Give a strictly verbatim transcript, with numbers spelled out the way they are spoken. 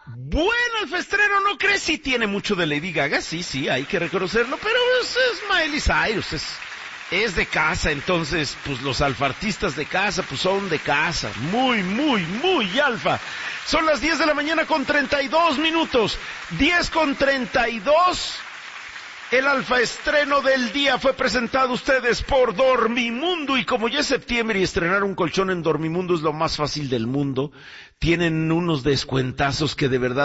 Bueno, el festrero, ¿no crees? Sí tiene mucho de Lady Gaga, sí, sí, hay que reconocerlo, pero es, es Miley Cyrus, es, es de casa, entonces, pues los alfartistas de casa, pues son de casa, muy, muy, muy alfa. Son las diez de la mañana con treinta y dos minutos, diez con treinta y dos. El alfa estreno del día fue presentado a ustedes por Dormimundo, y como ya es septiembre y estrenar un colchón en Dormimundo es lo más fácil del mundo, tienen unos descuentazos que de verdad